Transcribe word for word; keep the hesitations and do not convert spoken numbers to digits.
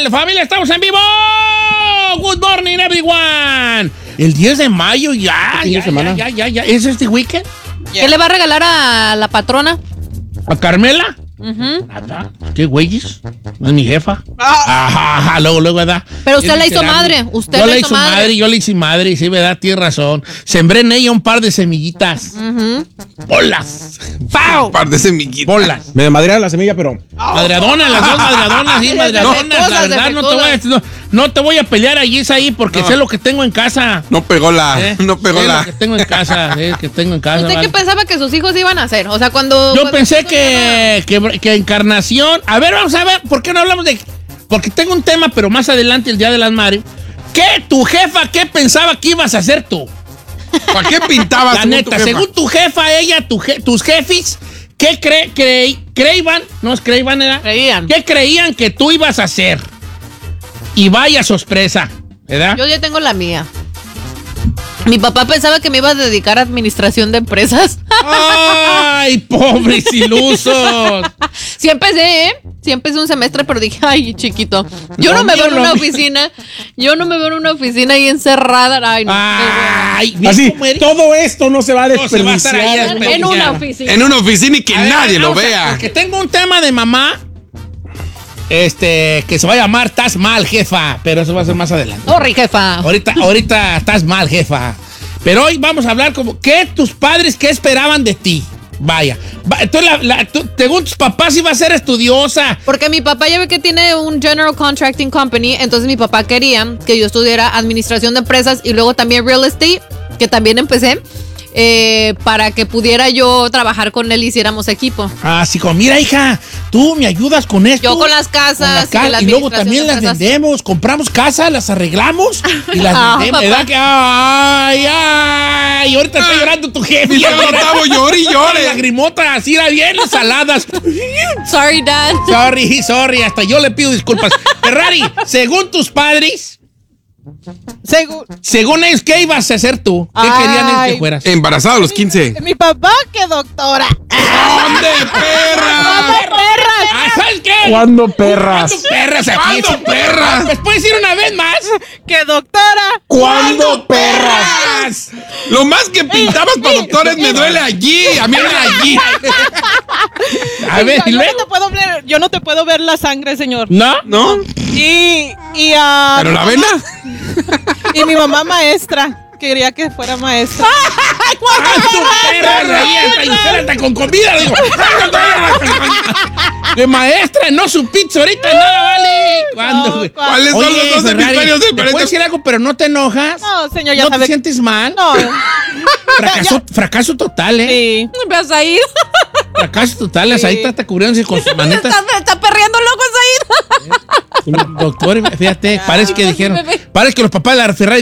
Órale, familia, estamos en vivo. Good morning, everyone. El diez de mayo ya, ya, ya, ya, ya, ya. ¿Es este weekend? Yeah. ¿Qué le va a regalar a la patrona? ¿A Carmela? Uh-huh. Nada. ¿Qué güeyes? No es mi jefa. Ah. Ajá, ajá, luego, luego, ¿verdad? Pero usted la hizo madre. Usted yo la le hizo hizo madre. madre. Yo le hice madre, sí, ¿verdad? Tienes razón. Sembré en ella un par de semillitas. Uh-huh. ¡Bolas! ¡Pau! Un par de semillitas. ¡Bolas! Me madrearon la semilla, pero... Madreadonas, las dos madreadonas, sí, madreadonas. La verdad, no te, voy a, no, no te voy a pelear allí, es ahí, porque no. sé lo que tengo en casa. No pegó la... ¿Eh? No pegó sé la... lo que tengo en casa, eh, que tengo en casa. ¿Usted vale. qué pensaba que sus hijos iban a hacer? O sea, cuando... Yo cuando pensé que, que, que Encarnación... A ver, vamos a ver, ¿por qué no hablamos de...? Porque tengo un tema, pero más adelante, el Día de las Madres. ¿Qué tu jefa, qué pensaba que ibas a hacer tú? ¿Para qué pintabas? La neta, tu según tu jefa, ella, tu je, tus jefes, ¿qué cre, cre, creían? No es creían, ¿era? Creían. ¿Qué creían que tú ibas a hacer? Y vaya sorpresa, ¿verdad? Yo ya tengo la mía. Mi papá pensaba que me iba a dedicar a administración de empresas. ¡Ay, pobres ilusos! Sí empecé, ¿eh? Sí empecé un semestre, pero dije, ay, chiquito. Yo no, no me veo en una oficina. Yo no me veo en una oficina ahí encerrada. Ay, no. Ay, así, todo esto no se va a desperdiciar. No se va a estar ahí a desperdiciar. En una oficina. En una oficina y que a nadie ver, lo a, vea. Porque tengo un tema de mamá. Este, que se va a llamar Estás mal, jefa. Pero eso va a ser más adelante. Sorry, jefa. Ahorita, ahorita estás mal, jefa. Pero hoy vamos a hablar como, ¿qué tus padres, qué esperaban de ti? Vaya. Entonces, la, la, tú, según tus papás, iba a ser estudiosa. Porque mi papá ya ve que tiene un General Contracting Company, entonces mi papá quería que yo estudiara administración de empresas y luego también real estate, que también empecé. Eh, para que pudiera yo trabajar con él y hiciéramos equipo. Ah, sí, como, mira, hija, tú me ayudas con esto. Yo con las casas. Con la ca- y, la y luego también las vendemos. Compramos casas, las arreglamos y las ah, vendemos. ¿Verdad que? Ay, ay. Y ahorita está llorando tu jefe. Y yo estaba llore y llore. Lagrimota, así era bien, saladas. Sorry, Dad. Sorry, sorry. Hasta yo le pido disculpas. Ferrari, según tus padres. Según, Según ellos, ¿qué ibas a hacer tú? ¿Qué Ay, querían ellos que fueras? Embarazado a los quince. Mi, mi papá, que doctora. ¿Dónde, perra? ¡Dónde, perras! Ah, ¿sabes qué? ¿Cuándo perras? ¿Cuándo perras aquí? ¿Cuándo perras? Pues puedes ir una vez más. ¡Que doctora! ¿Cuándo perras? Lo más que pintabas para doctores me duele allí. A mí me allí. A ver, yo, ¿y yo, luego? no te puedo ver, yo no te puedo ver la sangre, señor. ¿No? ¿No? Y, y, uh, ¿Pero la vena? y mi mamá maestra. Quería que fuera maestra. ¡Cuánto perras! Ahí hasta y hasta con comida, digo. De maestra, no su pizza ahorita, nada, vale. ¿Cuándo, güey? No, ¿Cuáles son Oye, los dos Ferrari, hemisferios ¿te diferentes? puedo decir algo, pero no te enojas? No, señor, ya ¿No sabe. te sientes mal? No. Fracaso, fracaso total, ¿eh? Sí. ¿Me vas a ir? Fracaso total. Ahí está, está cubriéndose con sus manitas. Está, está perreando loco, Said. Doctor, fíjate, parece que dijeron, parece que los papás de la Ferrari